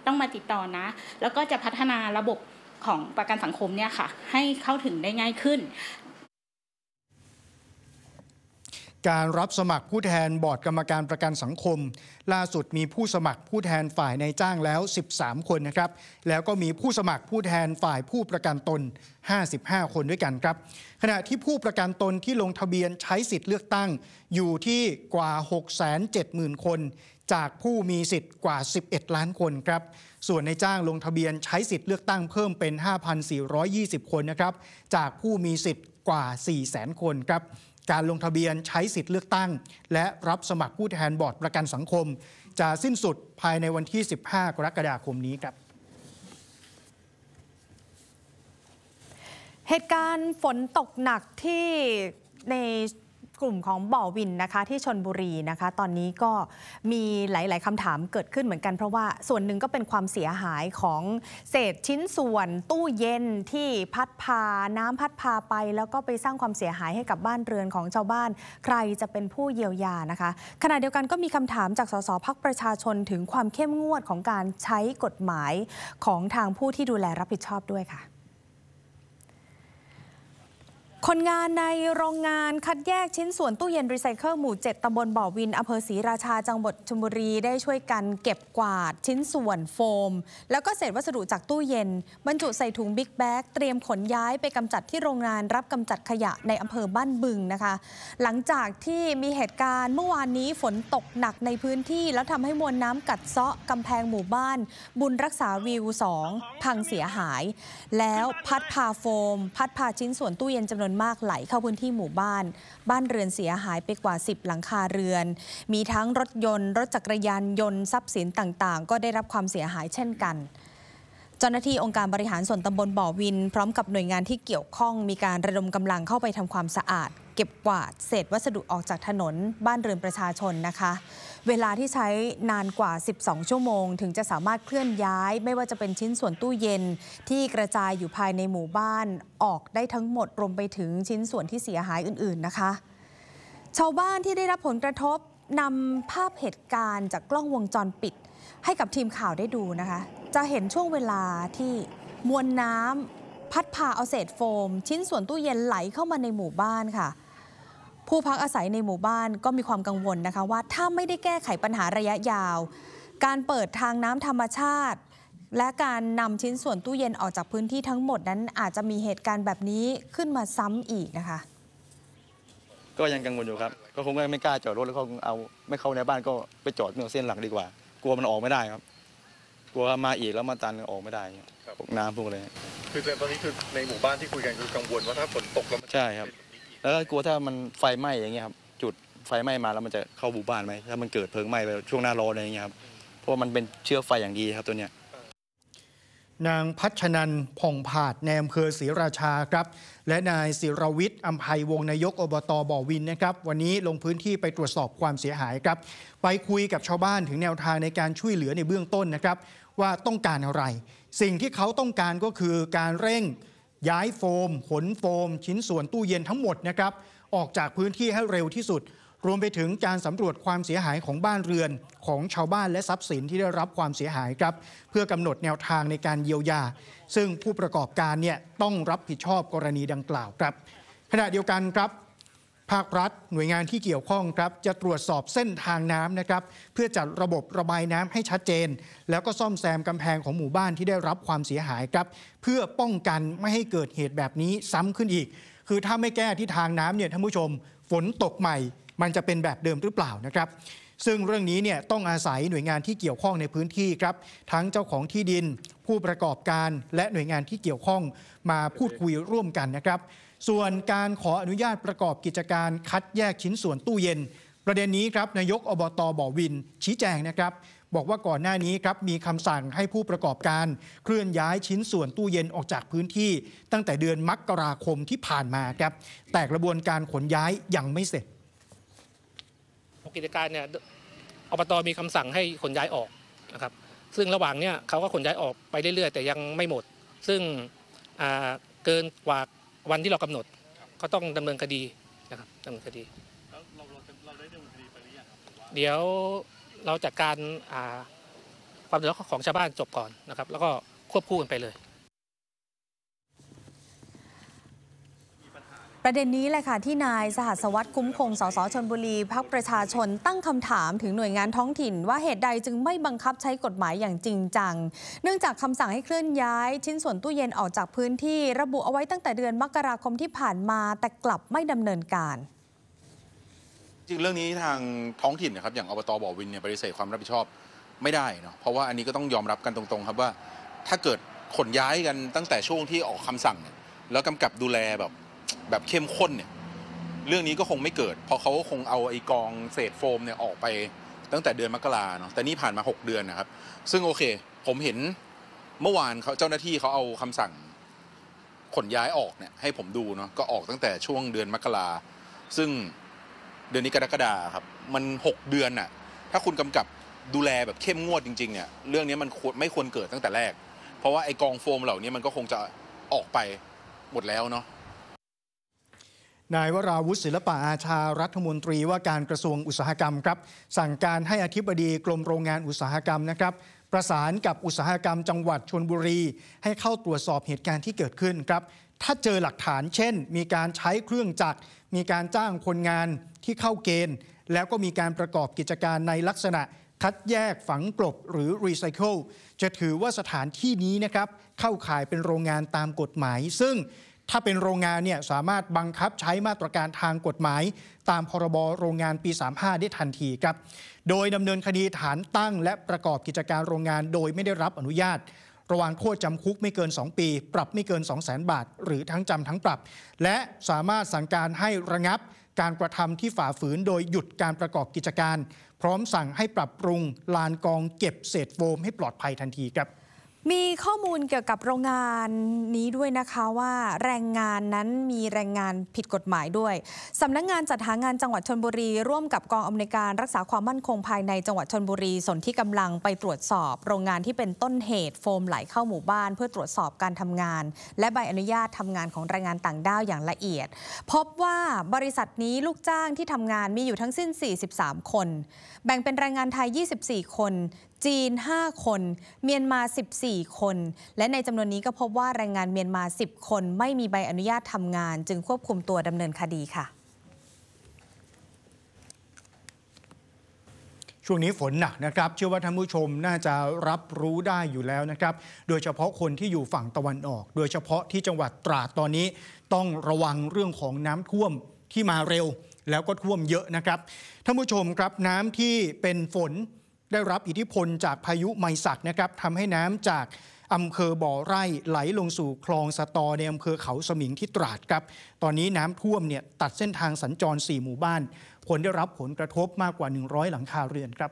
ต้องมาติดต่อนะแล้วก็จะพัฒนาระบบของประกันสังคมเนี่ยค่ะให้เข้าถึงได้ง่ายขึ้นการรับสมัครผู้แทนบอร์ดกรรมการประกันสังคมล่าสุดมีผู้สมัครผู้แทนฝ่ายนายจ้างแล้ว13คนนะครับแล้วก็มีผู้สมัครผู้แทนฝ่ายผู้ประกันตน55คนด้วยกันครับขณะที่ผู้ประกันตนที่ลงทะเบียนใช้สิทธิ์เลือกตั้งอยู่ที่กว่า 670,000 คนจากผู้มีสิทธิ์กว่า11ล้านคนครับส่วนนายจ้างลงทะเบียนใช้สิทธิ์เลือกตั้งเพิ่มเป็น 5,420 คนนะครับจากผู้มีสิทธิ์กว่า 400,000 คนครับการลงทะเบียนใช้สิทธิ์เลือกตั้งและรับสมัครผู้แทนบอร์ดประกันสังคมจะสิ้นสุดภายในวันที่15กรกฎาคมนี้ครับเหตุการณ์ฝนตกหนักที่ในกลุ่มของบ่อวินนะคะที่ชลบุรีนะคะตอนนี้ก็มีหลายๆคำถามเกิดขึ้นเหมือนกันเพราะว่าส่วนหนึ่งก็เป็นความเสียหายของเศษชิ้นส่วนตู้เย็นที่พัดพาน้ำพัดพาไปแล้วก็ไปสร้างความเสียหายให้กับบ้านเรือนของชาวบ้านใครจะเป็นผู้เยียวยานะคะขณะเดียวกันก็มีคำถามจากสสพรรคประชาชนถึงความเข้มงวดของการใช้กฎหมายของทางผู้ที่ดูแลรับผิดชอบด้วยค่ะคนงานในโรงงานคัดแยกชิ้นส่วนตู้เย็นรีไซเคิลหมู่ 7 ตำบลบ่อวินอำเภอศรีราชาจังหวัดชลบุรีได้ช่วยกันเก็บกวาดชิ้นส่วนโฟมแล้วก็เศษวัสดุจากตู้เย็นบรรจุใส่ถุงบิ๊กแบ็กเตรียมขนย้ายไปกำจัดที่โรงงานรับกำจัดขยะในอำเภอบ้านบึงนะคะหลังจากที่มีเหตุการณ์เมื่อวานนี้ฝนตกหนักในพื้นที่แล้วทำให้มวลน้ำกัดเซาะกำแพงหมู่บ้านบุญรักษาวิว 2 พังเสียหายแล้วพัดพาโฟมพัดพาชิ้นส่วนตู้เย็นจำนวนมากไหลเข้าพื้นที่หมู่บ้านเรือนเสียหายไปกว่า10หลังคาเรือนมีทั้งรถยนต์รถจักรยานยนต์ทรัพย์สินต่างๆก็ได้รับความเสียหายเช่นกันเจ้าหน้าที่องค์การบริหารส่วนตำบลบ่อวินพร้อมกับหน่วยงานที่เกี่ยวข้องมีการระดมกำลังเข้าไปทำความสะอาดเก็บกวาดเศษวัสดุออกจากถนนบ้านเรือนประชาชนนะคะเวลาที่ใช้นานกว่า12ชั่วโมงถึงจะสามารถเคลื่อนย้ายไม่ว่าจะเป็นชิ้นส่วนตู้เย็นที่กระจายอยู่ภายในหมู่บ้านออกได้ทั้งหมดรวมไปถึงชิ้นส่วนที่เสียหายอื่นๆนะคะชาวบ้านที่ได้รับผลกระทบนำภาพเหตุการณ์จากกล้องวงจรปิดให้กับทีมข่าวได้ดูนะคะจะเห็นช่วงเวลาที่มวลน้ำพัดพาเอาเศษโฟมชิ้นส่วนตู้เย็นไหลเข้ามาในหมู่บ้านค่ะผู้พักอาศัยในหมู่บ้านก็มีความกังวลนะคะว่าถ้าไม่ได้แก้ไขปัญหาระยะยาวการเปิดทางน้ำธรรมชาติและการนำชิ้นส่วนตู้เย็นออกจากพื้นที่ทั้งหมดนั้นอาจจะมีเหตุการณ์แบบนี้ขึ้นมาซ้ำอีกนะคะก็ยังกังวลอยู่ครับก็คงไม่กล้าจอดรถแล้วก็เอาไม่เข้าในบ้านก็ไปจอดเส้นหลักดีกว่ากลัวมันออกไม่ได้ครับกลัวมาอีกแล้วมาตันออกไม่ได้พวกน้ำพวกอะไรคือตอนนี้คือในหมู่บ้านที่คุยกันคือกังวลว่าถ้าฝนตกแล้วใช่ครับแล้วก็กลัวถ้ามันไฟไหม้อย่างเงี้ยครับจุดไฟไหม้มาแล้วมันจะเข้าหมู่บ้านไหมถ้ามันเกิดเพลิงไหม้ไปช่วงหน้าร้อนอะไรอย่างเงี้ยครับเพราะมันเป็นเชื้อไฟอย่างดีครับตัวเนี้ยนางพัชนันท์ผ่องผาดในอำเภอศรีราชาครับและนายศิรวิทย์อำไพวงศ์นายกอบต.บ่อวินนะครับวันนี้ลงพื้นที่ไปตรวจสอบความเสียหายครับไปคุยกับชาวบ้านถึงแนวทางในการช่วยเหลือในเบื้องต้นนะครับว่าต้องการอะไรสิ่งที่เขาต้องการก็คือการเร่งย้ายโฟมขนโฟมชิ้นส่วนตู้เย็นทั้งหมดนะครับออกจากพื้นที่ให้เร็วที่สุดรวมไปถึงการสำรวจความเสียหายของบ้านเรือนของชาวบ้านและทรัพย์สินที่ได้รับความเสียหายครับเพื่อกำหนดแนวทางในการเยียวยาซึ่งผู้ประกอบการเนี่ยต้องรับผิดชอบกรณีดังกล่าวครับขณะเดียวกันครับภาครัฐหน่วยงานที่เกี่ยวข้องครับจะตรวจสอบเส้นทางน้ำนะครับเพื่อจัดระบบระบายน้ำให้ชัดเจนแล้วก็ซ่อมแซมกำแพงของหมู่บ้านที่ได้รับความเสียหายครับเพื่อป้องกันไม่ให้เกิดเหตุแบบนี้ซ้ำขึ้นอีกคือถ้าไม่แก้ที่ทางน้ำเนี่ยท่านผู้ชมฝนตกใหม่มันจะเป็นแบบเดิมหรือเปล่านะครับซึ่งเรื่องนี้เนี่ยต้องอาศัยหน่วยงานที่เกี่ยวข้องในพื้นที่ครับทั้งเจ้าของที่ดินผู้ประกอบการและหน่วยงานที่เกี่ยวข้องมาพูดคุยร่วมกันนะครับส่วนการขออนุญาตประกอบกิจการคัดแยกชิ้นส่วนตู้เย็นประเด็นนี้ครับนายกอบต.บ่อวินชี้แจงนะครับบอกว่าก่อนหน้านี้ครับมีคำสั่งให้ผู้ประกอบการเคลื่อนย้ายชิ้นส่วนตู้เย็นออกจากพื้นที่ตั้งแต่เดือนมกราคมที่ผ่านมาครับแต่กระบวนการขนย้ายยังไม่เสร็จกิจการเนี่ยอบต.มีคำสั่งให้ขนย้ายออกนะครับซึ่งระหว่างเนี่ยเขาก็ขนย้ายออกไปเรื่อยๆแต่ยังไม่หมดซึ่งเกินกว่าวันที่เรากำหนดก็ต้องดำเนินคดีนะครับดำเนินคดีเราได้ดำเนินคดีไปหรือยังครับเดี๋ยวเราจัดการความเดือดร้อนของชาวบ้านจบก่อนนะครับแล้วก็ควบคู่กันไปเลยประเด็นนี้แหละค่ะที่นายสหัสวัสดิ์คุ้มคงสสชลบุรีพรรคประชาชนตั้งคำถามถึงหน่วยงานท้องถิ่นว่าเหตุใดจึงไม่บังคับใช้กฎหมายอย่างจริงจังเนื่องจากคำสั่งให้เคลื่อนย้ายชิ้นส่วนตู้เย็นออกจากพื้นที่ระบุเอาไว้ตั้งแต่เดือนมกราคมที่ผ่านมาแต่กลับไม่ดำเนินการจริงเรื่องนี้ทางท้องถิ่นนะครับอย่างอบต.บ่อวินเนี่ยปฏิเสธความรับผิดชอบไม่ได้เนาะเพราะว่าอันนี้ก็ต้องยอมรับกันตรงๆครับว่าถ้าเกิดขนย้ายกันตั้งแต่ช่วงที่ออกคำสั่งเนี่ยแล้วกำกับดูแลแบบเข้มข้นเนี่ยเรื่องนี้ก็คงไม่เกิดเพราะเขาคงเอาไอ้กองเศษโฟมเนี่ยออกไปตั้งแต่เดือนมกราเนาะแต่นี่ผ่านมา6เดือนนะครับซึ่งโอเคผมเห็นเมื่อวานเจ้าหน้าที่เขาเอาคำสั่งขนย้ายออกเนี่ยให้ผมดูเนาะก็ออกตั้งแต่ช่วงเดือนมกราซึ่งเดือนนี้กรกฎาคมครับมัน6เดือนน่ะถ้าคุณกำกับดูแลแบบเข้มงวดจริงๆเนี่ยเรื่องนี้มันไม่ควรเกิดตั้งแต่แรกเพราะว่าไอ้กองโฟมเหล่านี้มันก็คงจะออกไปหมดแล้วเนาะนายวราวุฒิศิลปะอาชารัฐมนตรีว่าการกระทรวงอุตสาหกรรมครับสั่งการให้อธิบดีกรมโรงงานอุตสาหกรรมนะครับประสานกับอุตสาหกรรมจังหวัดชลบุรีให้เข้าตรวจสอบเหตุการณ์ที่เกิดขึ้นครับถ้าเจอหลักฐานเช่นมีการใช้เครื่องจักรมีการจ้างคนงานที่เข้าเกณฑ์แล้วก็มีการประกอบกิจการในลักษณะคัดแยกฝังกลบหรือรีไซเคิลจะถือว่าสถานที่นี้นะครับเข้าข่ายเป็นโรงงานตามกฎหมายซึ่งถ้าเป็นโรงงานเนี่ยสามารถบังคับใช้มาตรการทางกฎหมายตามพรบโรงงานปี 35 ได้ทันทีครับโดยดำเนินคดีฐานตั้งและประกอบกิจการโรงงานโดยไม่ได้รับอนุญาตระวางโทษจำคุกไม่เกิน2ปีปรับไม่เกิน 200,000 บาทหรือทั้งจำทั้งปรับและสามารถสั่งการให้ระงับการกระทำที่ฝ่าฝืนโดยหยุดการประกอบกิจการพร้อมสั่งให้ปรับปรุงลานกองเก็บเศษโฟมให้ปลอดภัยทันทีครับมีข้อมูลเกี่ยวกับโรงงานนี้ด้วยนะคะว่าแรงงานนั้นมีแรงงานผิดกฎหมายด้วยสำนักงานจัดหางานจังหวัดชลบุรีร่วมกับกองอำนวยการรักษาความมั่นคงภายในจังหวัดชลบุรีสนที่กำลังไปตรวจสอบโรงงานที่เป็นต้นเหตุโฟมไหลเข้าหมู่บ้านเพื่อตรวจสอบการทำงานและใบอนุญาตทำงานของแรงงานต่างด้าวอย่างละเอียดพบว่าบริษัทนี้ลูกจ้างที่ทำงานมีอยู่ทั้งสิ้น43คนแบ่งเป็นแรงงานไทย24คนจีน5คนเมียนมา14คนและในจำนวนนี้ก็พบว่าแรงงานเมียนมา10คนไม่มีใบอนุญาตทำงานจึงควบคุมตัวดำเนินคดีค่ะช่วงนี้ฝนหนักนะครับเชื่อว่าท่านผู้ชมน่าจะรับรู้ได้อยู่แล้วนะครับโดยเฉพาะคนที่อยู่ฝั่งตะวันออกโดยเฉพาะที่จังหวัดตราดตอนนี้ต้องระวังเรื่องของน้ำท่วมที่มาเร็วแล้วก็ท่วมเยอะนะครับท่านผู้ชมครับน้ำที่เป็นฝนได้รับอิทธิพลจากพายุไมศักนะครับทำให้น้ำจากอำเภอบ่อไร่ไหลลงสู่คลองสะตอในอำเภอเขาสมิงที่ตราดครับตอนนี้น้ำท่วมเนี่ยตัดเส้นทางสัญจร4หมู่บ้านคนได้รับผลกระทบมากกว่า100หลังคาเรือนครับ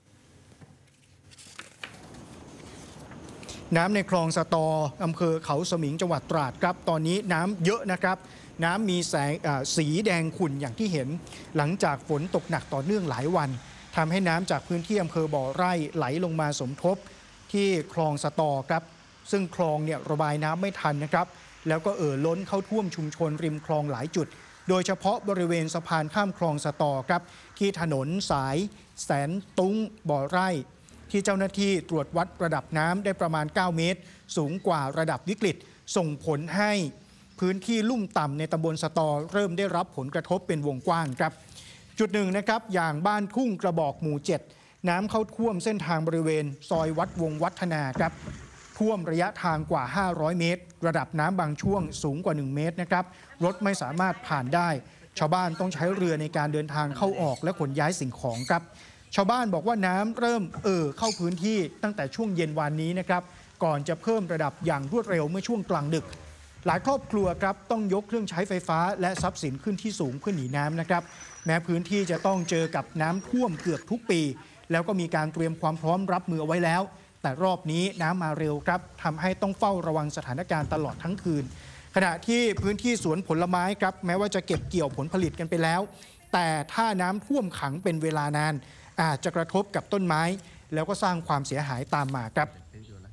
น้ำในคลองสะตออำเภอเขาสมิงจังหวัดตราดครับตอนนี้น้ำเยอะนะครับน้ำมีสีแดงขุ่นอย่างที่เห็นหลังจากฝนตกหนักต่อเนื่องหลายวันทำให้น้ำจากพื้นที่อำเภอบ่อไร่ไหลลงมาสมทบที่คลองสะตอครับซึ่งคลองเนี่ยระบายน้ำไม่ทันนะครับแล้วก็ล้นเข้าท่วมชุมชนริมคลองหลายจุดโดยเฉพาะบริเวณสะพานข้ามคลองสะตอครับที่ถนนสายแสนตุ้งบ่อไร่ที่เจ้าหน้าที่ตรวจวัดระดับน้ำได้ประมาณ9เมตรสูงกว่าระดับวิกฤตส่งผลให้พื้นที่ลุ่มต่ำในตำบลสะตอเริ่มได้รับผลกระทบเป็นวงกว้างครับจุดหนึ่งนะครับอย่างบ้านทุ่งกระบอกหมู่7น้ำเข้าท่วมเส้นทางบริเวณซอยวัดวงวัฒนาครับท่วมระยะทางกว่า500เมตรระดับน้ำบางช่วงสูงกว่า1เมตรนะครับรถไม่สามารถผ่านได้ชาวบ้านต้องใช้เรือในการเดินทางเข้าออกและขนย้ายสิ่งของครับชาวบ้านบอกว่าน้ำเริ่มเข้าพื้นที่ตั้งแต่ช่วงเย็นวานนี้นะครับก่อนจะเพิ่มระดับอย่างรวดเร็วเมื่อช่วงกลางดึกหลายครอบครัวครับต้องยกเครื่องใช้ไฟฟ้าและทรัพย์สินขึ้นที่สูงเพื่อหนีน้ำนะครับแม้พื้นที่จะต้องเจอกับน้ำท่วมเกือบทุกปีแล้วก็มีการเตรียมความพร้อมรับมือเอาไว้แล้วแต่รอบนี้น้ำมาเร็วครับทำให้ต้องเฝ้าระวังสถานการณ์ตลอดทั้งคืนขณะที่พื้นที่สวนผลไม้ครับแม้ว่าจะเก็บเกี่ยวผลผลิตกันไปแล้วแต่ถ้าน้ำท่วมขังเป็นเวลานานอาจจะกระทบกับต้นไม้แล้วก็สร้างความเสียหายตามมาครับ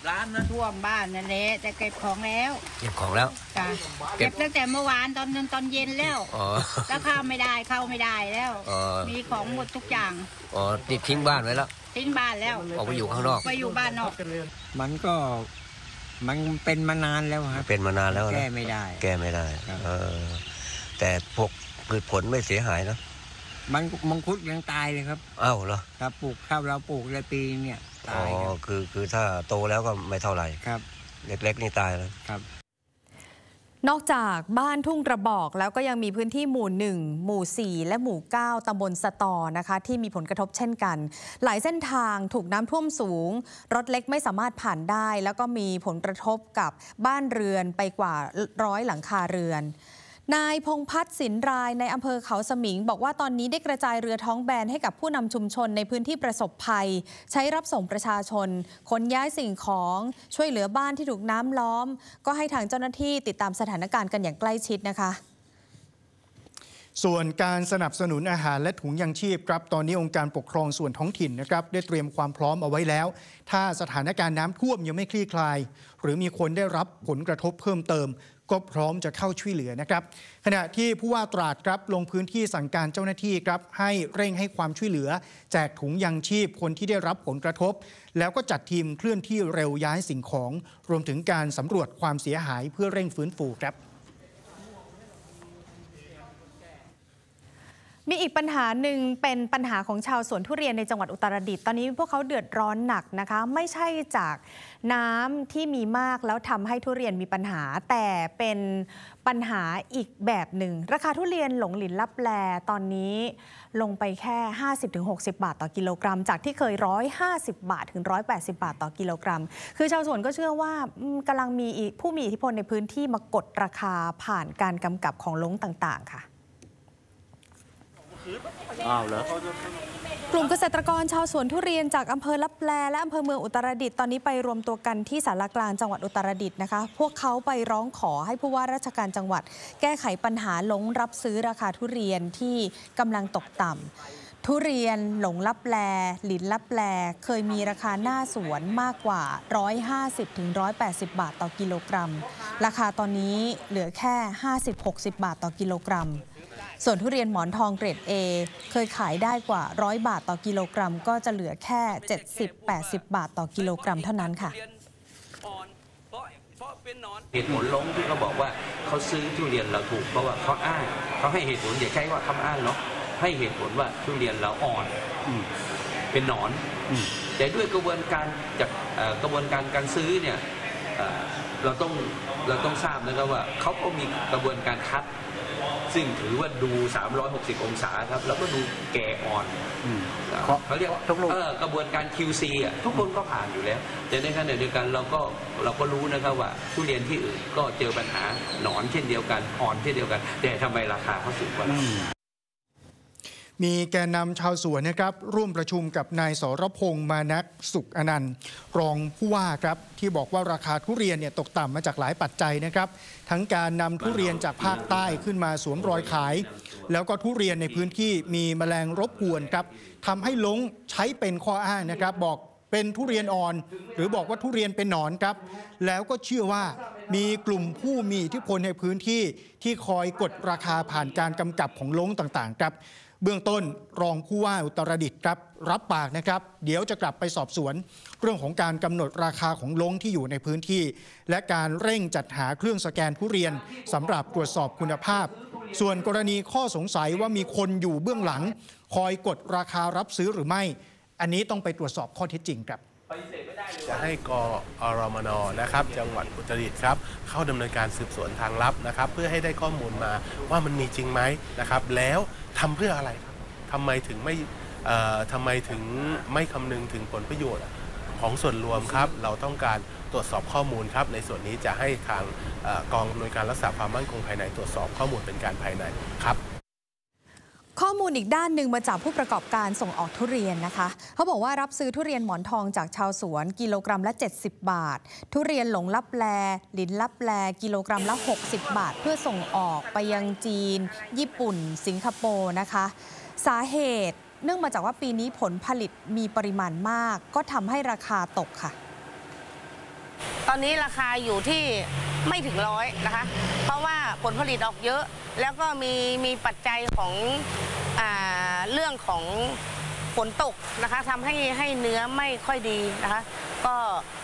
ร้านนะท่วมบ้านนั่นแหละแต่เก็บของแล้วเก็บของแล้วจ้ะเก็บตั้งแต่เมื่อวานตอนเย็นแล้วอ๋อแล้วเข้าไม่ได้แล้วอ๋อมีของหมดทุกอย่างอ๋อติดทิ้งบ้านไว้แล้วทิ้งบ้านแล้วออกไปอยู่ข้างนอกไปอยู่บ้านนอกมันก็มันเป็นมานานแล้วครับเป็นมานานแล้วนะแก้ไม่ได้แก้ไม่ได้ครับแต่พวกพืชผลไม่เสียหายนะมันมังคุดยังตายเลยครับอ้าวเหรอถ้าเราปลูกในปีเนี่ยอ๋ตายคอรับคือถ้าโตแล้วก็ไม่เท่าไหร่ครับเล็กๆนี่ตายแล้วครับนอกจากบ้านทุ่งกระบอกแล้วก็ยังมีพื้นที่หมู่ 1 หมู่ 4 และหมู่ 9 ตำบลสตอนะคะที่มีผลกระทบเช่นกัน หลายเส้นทางถูกน้ำท่วมสูง รถเล็กไม่สามารถผ่านได้ แล้วก็มีผลกระทบกับบ้านเรือนไปกว่า100 หลังคาเรือน นายพงษ์พัฒน์สินรายในอำเภอเขาสมิงบอกว่าตอนนี้ได้กระจายเรือท้องแบนให้กับผู้นำชุมชนในพื้นที่ประสบภัย ใช้รับส่งประชาชนขนย้ายสิ่งของช่วยเหลือบ้านที่ถูกน้ำล้อม ก็ให้ทางเจ้าหน้าที่ติดตามสถานการณ์กันอย่างใกล้ชิดนะคะส่วนการสนับสนุนอาหารและถุงยังชีพครับตอนนี้องค์การปกครองส่วนท้องถิ่นนะครับได้เตรียมความพร้อมเอาไว้แล้ว ถ้าสถานการณ์น้ำท่วมยังไม่คลี่คลาย หรือมีคนได้รับผลกระทบเพิ่มเติม ก็พร้อมจะเข้าช่วยเหลือนะครับขณะที่ผู้ว่าตราดครับลงพื้นที่สั่งการเจ้าหน้าที่ครับให้เร่งให้ความช่วยเหลือแจกถุงยังชีพคนที่ได้รับผลกระทบ แล้วก็จัดทีมเคลื่อนที่เร็วย้ายสิ่งของ รวมถึงการสำรวจความเสียหายเพื่อเร่งฟื้นฟูครับมีอีกปัญหาหนึ่งเป็นปัญหาของชาวสวนทุเรียนในจังหวัดอุตรดิตถ์ตอนนี้พวกเขาเดือดร้อนหนักนะคะไม่ใช่จากน้ำที่มีมากแล้วทำให้ทุเรียนมีปัญหาแต่เป็นปัญหาอีกแบบหนึ่งราคาทุเรียนหลงหลินลับแลตอนนี้ลงไปแค่ 50-60 บาทต่อกิโลกรัมจากที่เคย150 บาทถึง180 บาทต่อกิโลกรัมคือชาวสวนก็เชื่อว่ากำลังมีผู้มีอิทธิพลในพื้นที่มากดราคาผ่านการกำกับของลงต่างๆค่ะกลุ่มเกษตรกรชาวสวนทุเรียนจากอำเภอลับแลและอำเภอเมืองอุตรดิตถ์ตอนนี้ไปรวมตัวกันที่ศาลากลางจังหวัดอุตรดิตถ์นะคะพวกเขาไปร้องขอให้ผู้ว่าราชการจังหวัดแก้ไขปัญหาหลงรับซื้อราคาทุเรียนที่กำลังตกต่ำทุเรียนหลงลับแลหลินลับแลเคยมีราคาหน้าสวนมากกว่า150-180 บาทต่อกิโลกรัมราคาตอนนี้เหลือแค่ 50-60 บาทต่อกิโลกรัมส่วนทุเรียนหมอนทองเกรด A เคยขายได้กว่า100 บาทต่อกิโลกรัมก็จะเหลือแค่ 70-80 บาทต่อกิโลกรัมเท่านั้นค่ะเหตุผลล้มที่เขาบอกว่าเขาซื้อทุเรียนเราถูกเพราะว่าเขาอ้างเขาให้เหตุผลอย่าใช้ว่าคำอ้างเนาะให้เหตุผลว่าทุเรียนเราอ่อนเป็นหนอนแต่ด้วยกระบวนการจากกระบวนการการซื้อเนี่ยเราต้องทราบนะครับว่าเขาก็มีกระบวนการคัดซึ่งถือว่าดู360องศาครับแล้วก็ดูแก่อ่อนเขาเรียกกระบวนการ QC อ่ะทุกคนก็ผ่านอยู่แล้วแต่ในขณะเดียวกันเราก็รู้นะครับว่าทุเรียนที่อื่นก็เจอปัญหาหนอนเช่นเดียวกันอ่อนเช่นเดียวกันแต่ทำไมราคาเขาสูงกว่าเรามีแกนนำชาวสวนนะครับร่วมประชุมกับนายสรพงษ์มานักสุขอนันต์รองผู้ว่าครับที่บอกว่าราคาทุเรียนเนี่ยตกต่ำมาจากหลายปัจจัยนะครับทั้งการนำทุเรียนจากภาคใต้ขึ้นมาสวมรอยขายแล้วก็ทุเรียนในพื้นที่มีแมลงรบกวนครับทำให้ลงใช้เป็นข้ออ้างนะครับบอกเป็นทุเรียนอ่อนหรือบอกว่าทุเรียนเป็นหนอนครับแล้วก็เชื่อว่ามีกลุ่มผู้มีอิทธิพลในพื้นที่ที่คอยกดราคาผ่านการกำกับของลงต่างๆครับเบื้องต้นรองผู้ว่าอุตรดิตถ์ครับรับปากนะครับเดี๋ยวจะกลับไปสอบสวนเรื่องของการกำหนดราคาของลงที่อยู่ในพื้นที่และการเร่งจัดหาเครื่องสแกนทุเรียนสำหรับตรวจสอบคุณภาพส่วนกรณีข้อสงสัยว่ามีคนอยู่เบื้องหลังคอยกดราคารับซื้อหรือไม่อันนี้ต้องไปตรวจสอบข้อเท็จจริงครับจะให้กอรมน.นะครับจังหวัดอุตรดิตถ์ครับเข้าดำเนินการสืบสวนทางลับนะครับเพื่อให้ได้ข้อมูลมาว่ามันมีจริงไหมนะครับแล้วทำเพื่ออะไรครับทำไมถึงไม่คำนึงถึงผลประโยชน์ของส่วนรวมครับเราต้องการตรวจสอบข้อมูลครับในส่วนนี้จะให้ทางกองอำนวยการรักษาความมั่นคงภายในตรวจสอบข้อมูลเป็นการภายในครับข้อมูลอีกด้านหนึ่งมาจากผู้ประกอบการส่งออกทุเรียนนะคะเขาบอกว่ารับซื้อทุเรียนหมอนทองจากชาวสวนกิโลกรัมละ70 บาททุเรียนหลงลับแลหลินลับแลกิโลกรัมละ60 บาทเพื่อส่งออกไปยังจีนญี่ปุ่นสิงคโปร์นะคะสาเหตุเนื่องมาจากว่าปีนี้ผลผลิตมีปริมาณมากก็ทำให้ราคาตกค่ะตอนนี้ราคาอยู่ที่ไม่ถึง100นะคะเพราะว่าผลผลิตออกเยอะแล้วก็มีปัจจัยของเรื่องของฝนตกนะคะทำให้เนื้อไม่ค่อยดีนะคะก็